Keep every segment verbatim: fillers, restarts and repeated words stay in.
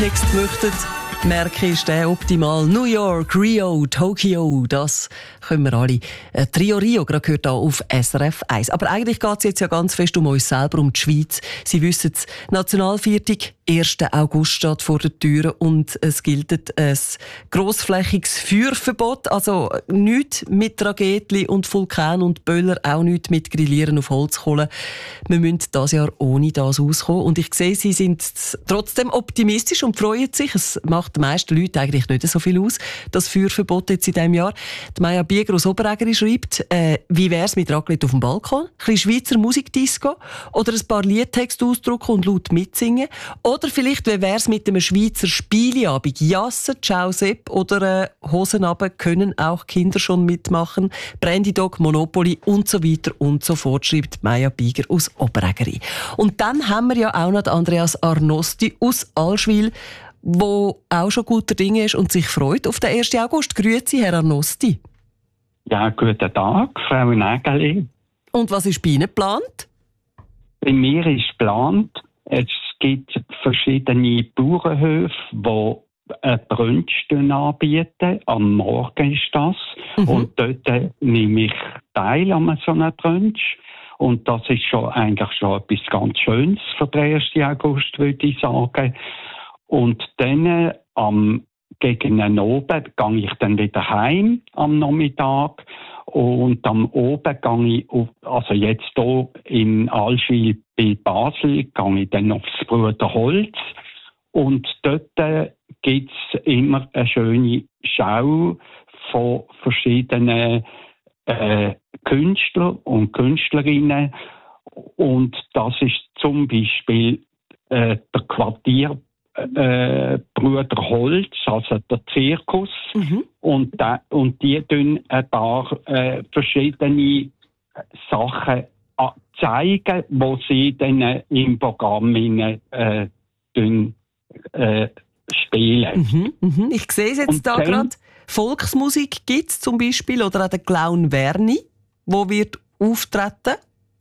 Text möchtet, merke ist der optimal. New York, Rio, Tokio, das können wir alle. Äh, Trio Rio, gerade gehört hier auf S R F eins. Aber eigentlich geht es jetzt ja ganz fest um uns selber, um die Schweiz. Sie wissen es, Nationalviertag, erster August steht vor der Tür und es gilt ein grossflächiges Feuerverbot. Also nichts mit Tragedien und Vulkan und Böller, auch nichts mit Grillieren auf Holzkohle. Wir müssen dieses Jahr ohne das auskommen. Und ich sehe, Sie sind trotzdem optimistisch und freuen sich. Es macht den meisten Leuten eigentlich nicht so viel aus, das Feuerverbot jetzt in diesem Jahr. Die Maja Bieger aus Oberägeri schreibt, äh, wie wäre es mit Raclette auf dem Balkon? Ein bisschen Schweizer Musikdisco? Oder ein paar Liedtexte ausdrucken und laut mitsingen? Oder vielleicht, wie wäre es mit einem Schweizer Spieleabend? Jassen, Ciao Sepp oder äh, Hosen runter können auch Kinder schon mitmachen. Brandy Dog, Monopoly und so weiter und so fort, schreibt Maja Bieger aus Oberägeri. Und dann haben wir ja auch noch Andreas Arnosti aus Allschwil, wo auch schon guter Dinge ist und sich freut auf den ersten August. Grüezi, Herr Arnosti. Ja, guten Tag, Frau Nägeli. Und was ist bei Ihnen geplant? Bei mir ist geplant, es gibt verschiedene Bauernhöfe, die ein Brunch anbieten. Am Morgen ist das. Mhm. Und dort nehme ich teil an so einem Brunch. Und das ist schon eigentlich schon etwas ganz Schönes für den ersten August, würde ich sagen. Und dann am gegen den Abend gehe ich dann wieder heim am Nachmittag. Und am Abend gehe ich, auf, also jetzt hier in Allschwil bei Basel, gehe ich dann aufs Bruderholz. Und dort gibt es immer eine schöne Schau von verschiedenen äh, Künstlern und Künstlerinnen. Und das ist zum Beispiel äh, der Quartier Äh, Bruder Holz, also der Zirkus, mhm. und, da, und die tun ein paar äh, verschiedene Sachen zeigen, wo sie dann äh, im Programm äh, tun, äh, spielen. Mhm, mhm. Ich sehe es jetzt und da gerade. Volksmusik gibt es zum Beispiel, oder auch der Clown Werni, wo wird auftreten.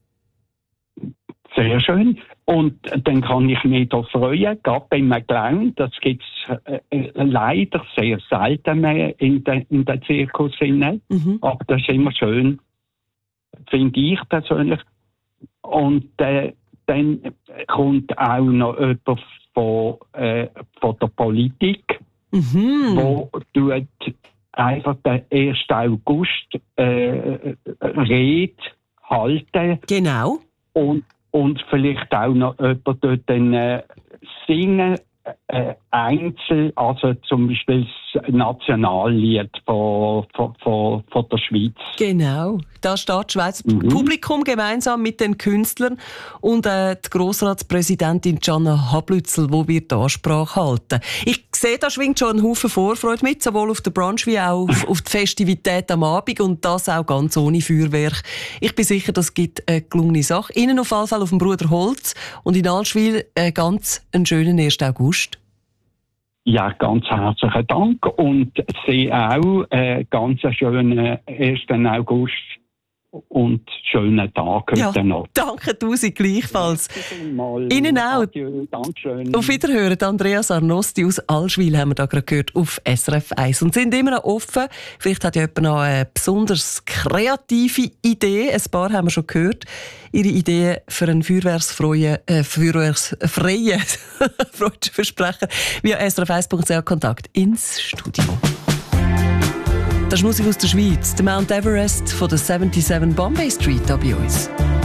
Sehr schön. Und dann kann ich mich da freuen, gerade beim Clown, das gibt es äh, leider sehr selten mehr in den in der Zirkus. Mhm. Aber das ist immer schön, finde ich persönlich. Und äh, dann kommt auch noch jemand von, äh, von der Politik, mhm. wo tut einfach den ersten August äh, Rede halten. Genau. Und Und vielleicht auch noch jemand dort dann, äh, singen, äh, einzeln, also zum Beispiel das Nationallied von, von, von, von der Schweiz. Genau, da steht das Schweizer mhm. Publikum gemeinsam mit den Künstlern und äh, die Grossratspräsidentin Gianna Hablützel, die wird die Ansprache halten. Ich sehe, da schwingt schon ein Haufen Vorfreude mit, sowohl auf der Brunch wie auch auf, auf die Festivität am Abend und das auch ganz ohne Feuerwerk. Ich bin sicher, das gibt eine gelungene Sache. Ihnen auf jeden Fall auf dem Bruder Holz und in Allschwil äh, ganz einen schönen ersten August. Ja, ganz herzlichen Dank und Sie auch äh, ganz einen schönen ersten August und schönen Tag heute ja, noch. Danke tausend gleichfalls. Ihnen auch. Adieu, Dankeschön. Auf Wiederhören, Andreas Arnosti aus Allschwil haben wir da gerade gehört auf S R F eins. Und sind immer noch offen. Vielleicht hat ja jemand noch eine besonders kreative Idee. Ein paar haben wir schon gehört. Ihre Ideen für einen feuerwerksfreien, äh, feuerwerksfreien Freudenversprecher via S R F eins Punkt C H Kontakt ins Studio. Das ist Musik aus der Schweiz. Der Mount Everest von der siebenundsiebzig Bombay Street hier bei uns.